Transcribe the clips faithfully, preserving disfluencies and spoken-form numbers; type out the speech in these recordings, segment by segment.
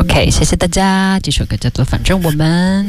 OK， 谢谢大家。这首歌叫做《反正我们》。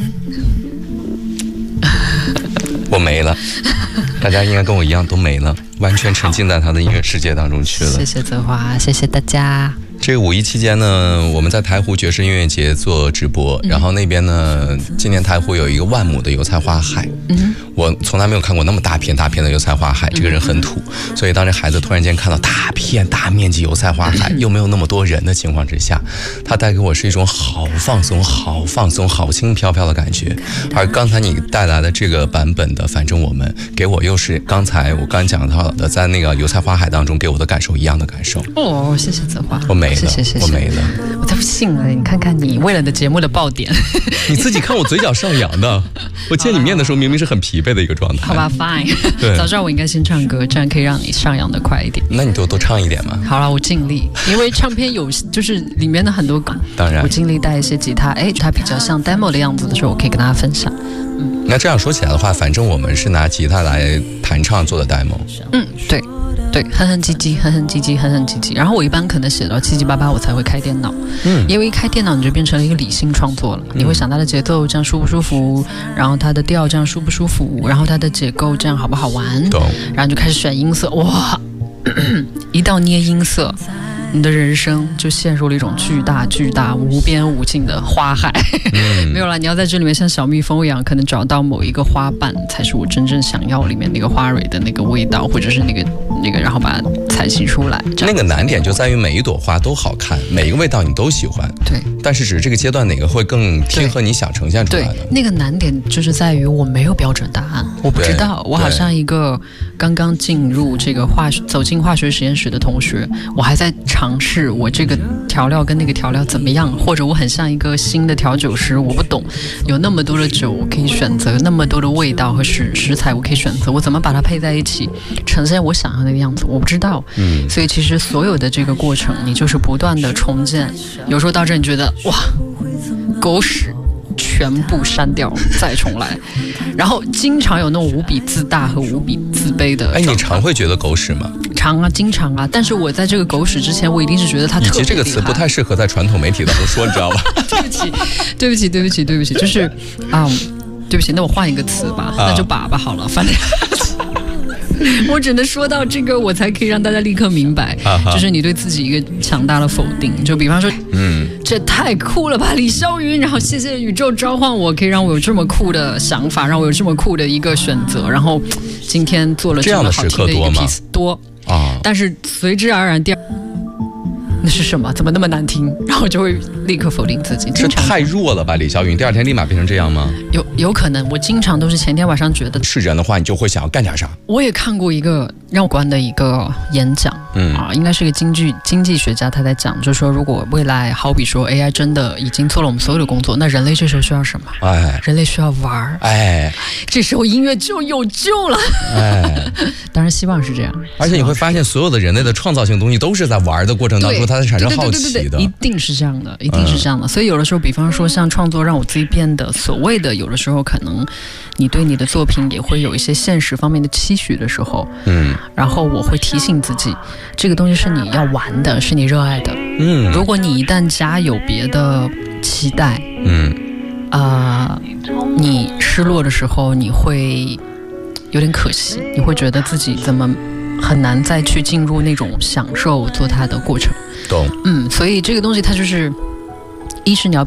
我没了，大家应该跟我一样都没了，完全沉浸在他的音乐世界当中去了。 谢谢泽华，谢谢大家。 这个五一期间呢，我们在台湖爵士音乐节做直播，然后那边呢，今年台湖有一个万亩的油菜花海，嗯，我从来没有看过那么大片大片的油菜花海，这个人很土，所以当这孩子突然间看到大片大面积油菜花海，又没有那么多人的情况之下，他带给我是一种好放松、好放松、好轻飘飘的感觉。而刚才你带来的这个版本的，反正我们给我又是刚才我刚讲到的，在那个油菜花海当中给我的感受一样的感受。 哦，谢谢泽华， 我没了， 谢谢谢谢， 我没了， 我才不信了！你看看你为了你的节目的爆点， 你自己看我嘴角上扬的，我见你面的时候明明是很疲惫的一个状态。 好吧 ，fine。 对， 早知道我应该先唱歌，这样可以让你上扬的快一点。 那你就多唱一点嘛。 好了，我尽力，因为唱片有就是里面的很多梗， 当然我尽力带一些吉他，哎，它比较像 demo 的样子的时候，我可以跟大家分享。 嗯，那这样说起来的话，反正我们是拿吉他来弹唱做的 demo。 嗯，对。对，哼哼唧唧，哼哼唧唧，哼哼唧唧。然后我一般可能写到七七八八，我才会开电脑。嗯，因为一开电脑你就变成了一个理性创作了。嗯、你会想它的节奏这样舒不舒服，然后它的调这样舒不舒服，然后它的结构这样好不好玩。 懂。 然后就开始选音色，哇，一到捏音色，你的人生就陷入了一种巨大巨大无边无尽的花海。嗯、没有了，你要在这里面像小蜜蜂一样，可能找到某一个花瓣，才是我真正想要里面那个花蕊的那个味道，或者是那个那个，然后把它采集出来。 那个难点就在于每一朵花都好看，每一个味道你都喜欢。 对， 但是只是这个阶段哪个会更贴合你想呈现出来的。 对，那个难点就是在于我没有标准答案，我不知道，我好像一个刚刚进入这个化学走进化学实验室的同学，我还在尝试我这个调料跟那个调料怎么样，或者我很像一个新的调酒师，我不懂有那么多的酒我可以选择，那么多的味道和食食材我可以选择，我怎么把它配在一起呈现我想要的样子，我不知道。嗯，所以其实所有的这个过程你就是不断的重建，有时候到这你觉得哇狗屎全部删掉再重来，然后经常有那种无比自大和无比自卑的。 哎，你常会觉得狗屎吗？ 常啊，经常啊。但是我在这个狗屎之前，我一定是觉得它特别厉害。以及这个词不太适合在传统媒体当中说，你知道吧？ 对不起，对不起，对不起，对不起，就是啊、嗯，对不起，那我换一个词吧，啊、那就粑粑好了，反正。我只能说到这个，我才可以让大家立刻明白，啊、就是你对自己一个强大的否定。就比方说，嗯，这太酷了吧，李霄云，然后谢谢宇宙召唤我，可以让我有这么酷的想法，让我有这么酷的一个选择，然后今天做了这么好听的一个 piece 多啊，但是随之而然第二。那是什么？怎么那么难听？然后就会立刻否定自己。 这太弱了吧，李霄云！第二天立马变成这样吗？ 有有可能，我经常都是前天晚上觉得是人的话，你就会想要干点啥。 我也看过一个让我关的一个演讲，嗯啊，应该是一个经济经济学家他在讲，就是说如果未来好比说 A I 真的已经做了我们所有的工作，那人类这时候需要什么？哎，人类需要玩，哎，这时候音乐就有救了。哎，当然希望是这样。 而且你会发现，所有的人类的创造性东西都是在玩的过程当中，它才产生好奇的。 对对对对对，一定是这样的，一定是这样的。嗯、所以有的时候，比方说像创作，让我自己变得所谓的，有的时候可能你对你的作品也会有一些现实方面的期许的时候，嗯，然后我会提醒自己，这个东西是你要玩的，是你热爱的，嗯。如果你一旦加有别的期待，嗯，啊、呃，你失落的时候，你会有点可惜，你会觉得自己怎么很难再去进入那种享受做它的过程。懂，嗯，所以这个东西它就是，一是你要